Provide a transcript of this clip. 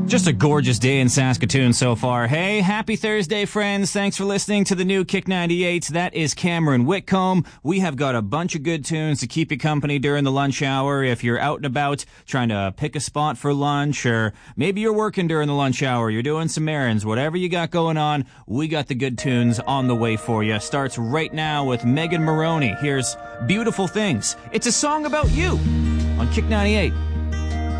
Just a gorgeous day in Saskatoon so far. Hey, happy Thursday, friends. Thanks for listening to the new Kick 98. That is Cameron Whitcomb. We have got a bunch of good tunes to keep you company during the lunch hour. If you're out and about trying to pick a spot for lunch, or maybe you're working during the lunch hour, you're doing some errands, whatever you got going on, we got the good tunes on the way for you. Starts right now with Megan Moroney. Here's Beautiful Things. It's a song about you on Kick 98.